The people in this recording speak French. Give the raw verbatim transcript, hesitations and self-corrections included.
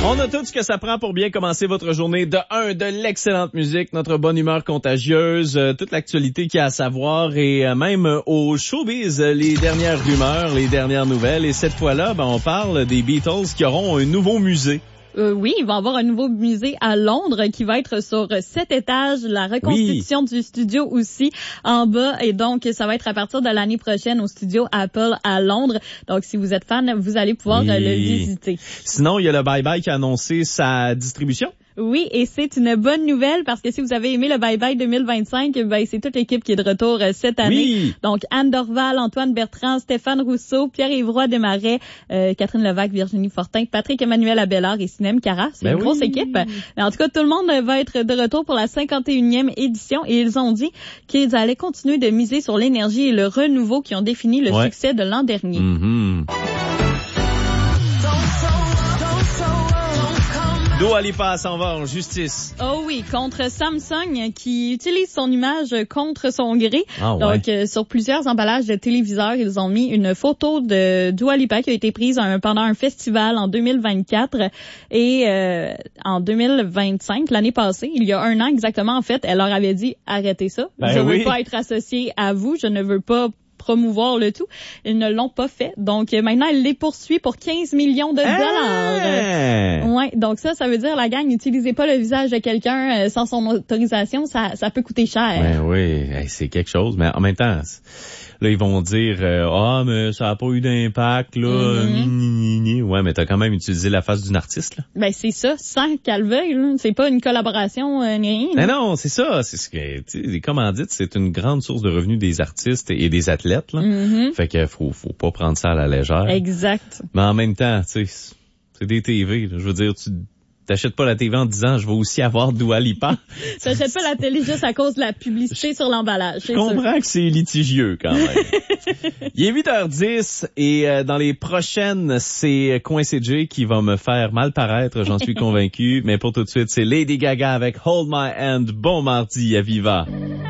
On a tout ce que ça prend pour bien commencer votre journée. De un, de l'excellente musique, notre bonne humeur contagieuse, euh, toute l'actualité qu'il y a à savoir et euh, même euh, au showbiz, euh, les dernières rumeurs, les dernières nouvelles. Et cette fois-là, ben, on parle des Beatles qui auront un nouveau musée. Euh, oui, il va y avoir un nouveau musée à Londres qui va être sur sept étages. La reconstitution oui. du studio aussi en bas. Et donc, ça va être à partir de l'année prochaine au studio Apple à Londres. Donc, si vous êtes fan, vous allez pouvoir oui. le visiter. Sinon, il y a le Bye Bye qui a annoncé sa distribution. Oui, et c'est une bonne nouvelle parce que si vous avez aimé le Bye Bye deux mille vingt-cinq, ben c'est toute l'équipe qui est de retour cette année. Oui. Donc Anne Dorval, Antoine Bertrand, Stéphane Rousseau, Pierre-Yves Roy Desmarais, euh, Catherine Levac, Virginie Fortin, Patrick Emmanuel Abellard et Sinem Cara. C'est ben une oui. grosse équipe. Mais en tout cas, tout le monde va être de retour pour la cinquante et unième édition et ils ont dit qu'ils allaient continuer de miser sur l'énergie et le renouveau qui ont défini le ouais. succès de l'an dernier. Mm-hmm. Dua Lipa s'en va en justice. Oh oui, contre Samsung qui utilise son image contre son gré. Ah ouais. Donc, euh, sur plusieurs emballages de téléviseurs, ils ont mis une photo de Dua Lipa qui a été prise un, pendant un festival en deux mille vingt-quatre et euh, en deux mille vingt-cinq, l'année passée, il y a un an exactement, en fait, elle leur avait dit « Arrêtez ça, ben je oui. veux pas être associée à vous, je ne veux pas... » promouvoir le tout. Ils ne l'ont pas fait. Donc, maintenant, elle les poursuit pour quinze millions de dollars. Hey! Ouais. Donc, ça, ça veut dire, la gang, n'utilisez pas le visage de quelqu'un euh, sans son autorisation. Ça, ça peut coûter cher. Ben oui. Hey, c'est quelque chose. Mais en même temps, là, ils vont dire, ah, euh, oh, mais ça a pas eu d'impact, là. Mm-hmm. Ouais, mais t'as quand même utilisé la face d'une artiste, là. Ben, c'est ça. Sans qu'elle veuille, là. C'est pas une collaboration, euh, ni rien. Ben non, c'est ça. C'est ce que, tu sais, les commandites, c'est une grande source de revenus des artistes et des athlètes, là. Mm-hmm. Fait que faut, faut pas prendre ça à la légère. Exact. Mais en même temps, tu sais, c'est des T V, là. Je veux dire, tu t'achètes pas la T V en disant, je vais aussi avoir Dua Lipa. T'achètes pas la télé juste à cause de la publicité sur l'emballage. Je comprends sûr. que c'est litigieux, quand même. Il est huit heures dix et euh, dans les prochaines, c'est Coincé J qui va me faire mal paraître, j'en suis convaincu. Mais pour tout de suite, c'est Lady Gaga avec Hold My Hand. Bon mardi à Viva.